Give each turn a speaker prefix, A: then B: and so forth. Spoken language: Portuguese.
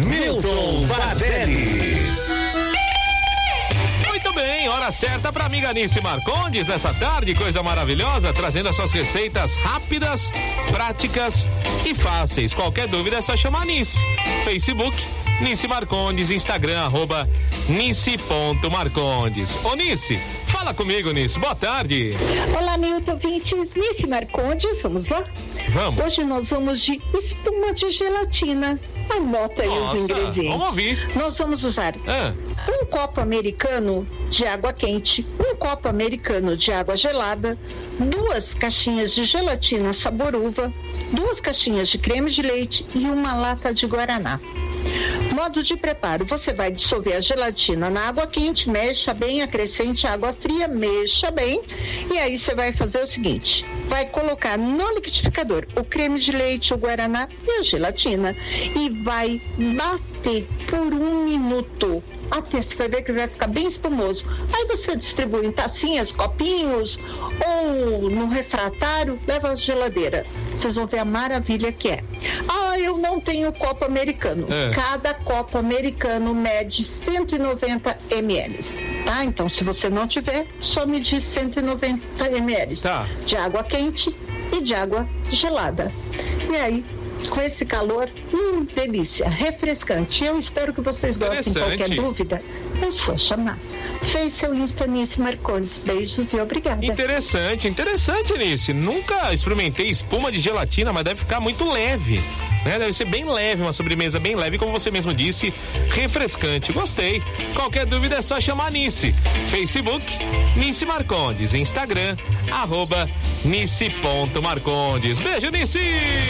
A: Milton Bardelli.
B: Muito bem, hora certa para amiga Nice Marcondes nessa tarde, coisa maravilhosa, trazendo as suas receitas rápidas, práticas e fáceis. Qualquer dúvida é só chamar Nice. Facebook, Nice Marcondes, Instagram, @nice.marcondes. Ô Nice, fala comigo, Nice, boa tarde.
C: Olá, Milton ouvintes, Nice Marcondes, vamos lá?
B: Vamos.
C: Hoje nós vamos de espuma de gelatina. Anota aí os ingredientes.
B: Vamos ouvir.
C: Nós vamos usar um copo americano de água quente, um copo americano de água gelada, 2 caixinhas de gelatina sabor uva, 2 caixinhas de creme de leite e uma lata de guaraná. Modo de preparo: você vai dissolver a gelatina na água quente, mexa bem, acrescente água fria, mexa bem, e aí você vai fazer o seguinte: vai colocar no liquidificador o creme de leite, o guaraná e a gelatina e vai bater por 1 minuto. Até você vai ver que vai ficar bem espumoso. Aí você distribui em tacinhas, copinhos ou no refratário, leva à geladeira. Vocês vão ver a maravilha que é. Ah, eu não tenho copo americano. Cada copo americano mede 190 ml. Tá? Então, se você não tiver, só medir 190 ml de água quente e de água gelada. E aí, com esse calor, delícia, refrescante. Eu espero que vocês gostem. Qualquer dúvida, é só chamar. Fez seu Insta Nice Marcondes. Beijos e obrigada.
B: Interessante, Nice. Nunca experimentei espuma de gelatina, mas deve ficar muito leve, né? Deve ser bem leve, uma sobremesa bem leve, como você mesmo disse, refrescante. Gostei. Qualquer dúvida é só chamar Nice. Facebook, Nice Marcondes. Instagram, @nice.marcondes. Beijo, Nice!